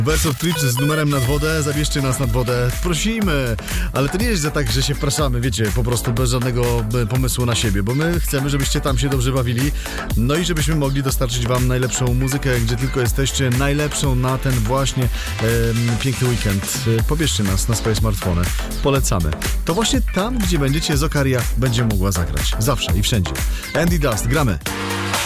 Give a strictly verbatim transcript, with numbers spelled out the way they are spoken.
Birds of Trips z numerem nad wodę, zabierzcie nas nad wodę, prosimy. Ale to nie jest za tak, że się wpraszamy, wiecie, po prostu bez żadnego pomysłu na siebie, bo my chcemy, żebyście tam się dobrze bawili, no i żebyśmy mogli dostarczyć wam najlepszą muzykę, gdzie tylko jesteście, najlepszą na ten właśnie e, piękny weekend. Pobierzcie nas na swoje smartfony, polecamy. To właśnie tam, gdzie będziecie, Zokaria będzie mogła zagrać. Zawsze i wszędzie. Andy Dust, gramy.